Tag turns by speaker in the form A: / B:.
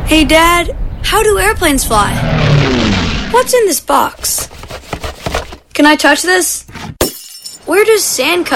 A: Hey, Dad, how do airplanes fly? What's in this box? Can I touch this? Where does sand come